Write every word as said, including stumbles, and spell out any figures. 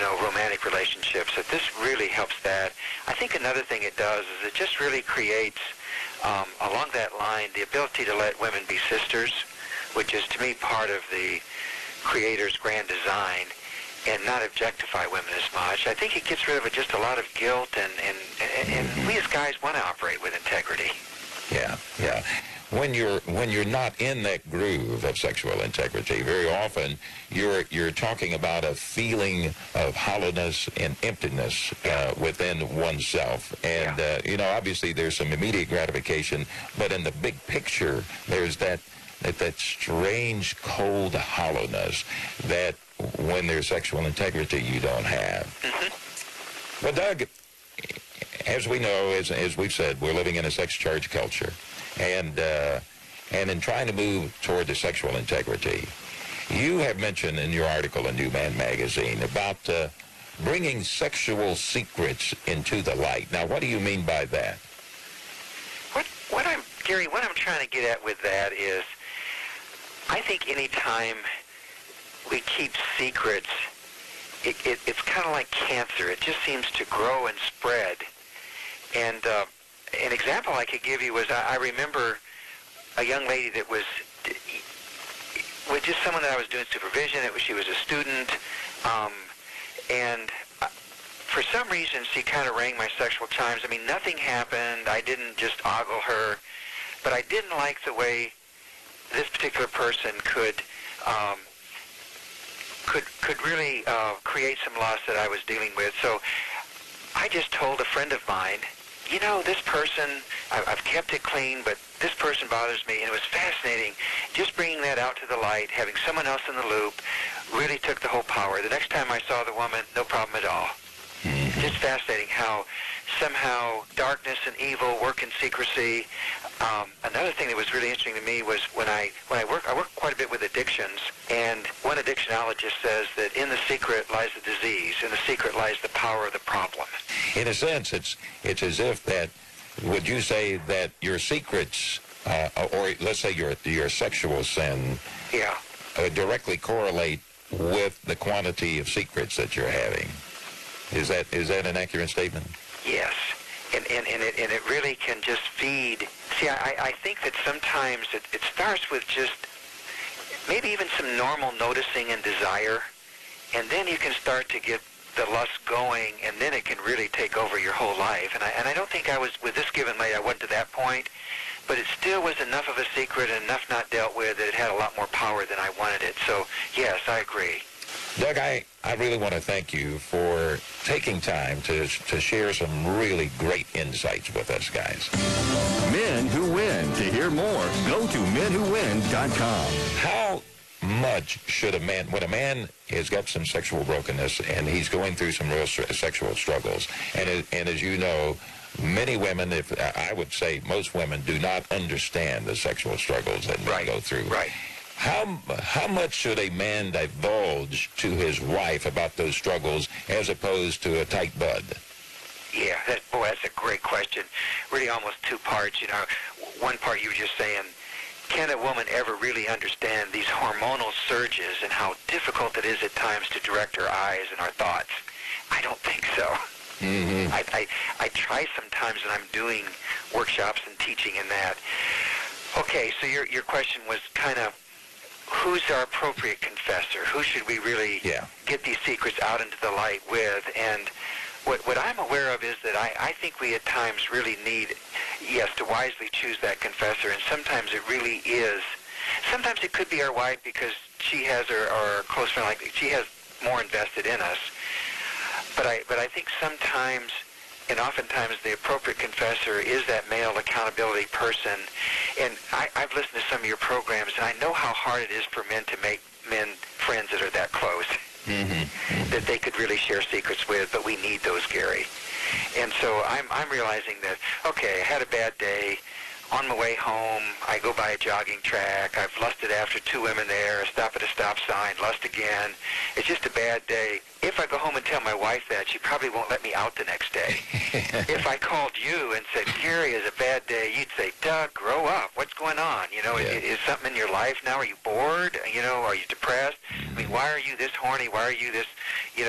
know, romantic relationships, that this really helps that. I think another thing it does is it just really creates, um, along that line, the ability to let women be sisters, which is, to me, part of the Creator's grand design, and not objectify women as much. I think it gets rid of just a lot of guilt, and, and, and, and we as guys want to operate with integrity. Yeah, yeah. When you're when you're not in that groove of sexual integrity, very often you're you're talking about a feeling of hollowness and emptiness uh, within oneself, and Yeah. uh, you know, obviously there's some immediate gratification, but in the big picture, there's that that that strange cold hollowness that when there's sexual integrity you don't have. Mm-hmm. Well, Doug, as we know, as as we've said, we're living in a sex-charged culture. And uh, and in trying to move toward the sexual integrity, you have mentioned in your article in New Man Magazine about uh, bringing sexual secrets into the light. Now, what do you mean by that? What, what I'm, Gary, what I'm trying to get at with that is, I think any time we keep secrets, it, it, it's kind of like cancer. It just seems to grow and spread. And uh, an example I could give you was I, I remember a young lady that was with just someone that I was doing supervision. It was, she was a student, um, and for some reason she kind of rang my sexual chimes. I mean, nothing happened. I didn't just ogle her, but I didn't like the way this particular person could um, could could really uh, create some lust that I was dealing with. So I just told a friend of mine, you know, this person, I've kept it clean, but this person bothers me. And it was fascinating. Just bringing that out to the light, having someone else in the loop, really took the whole power. The next time I saw the woman, no problem at all. Mm-hmm. Just fascinating how somehow darkness and evil work in secrecy. Um, another thing that was really interesting to me was when I when I work, I work quite a bit with addictions, and one addictionologist says that in the secret lies the disease, in the secret lies the power of the problem. In a sense, it's it's as if that, would you say that your secrets, uh, or let's say your your sexual sin, yeah, uh, directly correlate with the quantity of secrets that you're having? Is that is that an accurate statement? Yes, and and, and it and it really can just feed. See, I, I think that sometimes it, it starts with just maybe even some normal noticing and desire, and then you can start to get the lust going, and then it can really take over your whole life. And I and I don't think I was, with this given lady, I wasn't to that point, but it still was enough of a secret and enough not dealt with that it had a lot more power than I wanted it. So yes, I agree. Doug, I, I really want to thank you for taking time to to share some really great insights with us, guys. Men Who Win. To hear more, go to men who win dot com. How much should a man, when a man has got some sexual brokenness and he's going through some real sexual struggles, and and as you know, many women, if I would say most women, do not understand the sexual struggles that men right. go through. Right. How how much should a man divulge to his wife about those struggles as opposed to a tight bud? Yeah, that, boy, that's a great question. Really almost two parts, you know. One part you were just saying, can a woman ever really understand these hormonal surges and how difficult it is at times to direct her eyes and our thoughts? I don't think so. Mm-hmm. I, I, I try sometimes when I'm doing workshops and teaching in that. Okay, so your your question was kind of, who's our appropriate confessor? Who should we really yeah. get these secrets out into the light with? And what what I'm aware of is that I, I think we at times really need, yes, to wisely choose that confessor. And sometimes it really is. Sometimes it could be our wife because she has her, or a close friend, like she has more invested in us. But I but I think sometimes, and oftentimes, the appropriate confessor is that male accountability person. And I, I've listened to some of your programs, and I know how hard it is for men to make men friends that are that close, mm-hmm. that they could really share secrets with, but we need those, Gary. And so I'm, I'm realizing that, okay, I had a bad day. On my way home, I go by a jogging track. I've lusted after two women there. I stop at a stop sign, lust again. It's just a bad day. If I go home and tell my wife that, she probably won't let me out the next day. If I called you and said, Gary, it's a bad day, you'd say, Doug, grow up. What's going on? You know, yeah. is, is something in your life now? Are you bored? You know, are you depressed? I mean, why are you this horny? Why are you this, you know,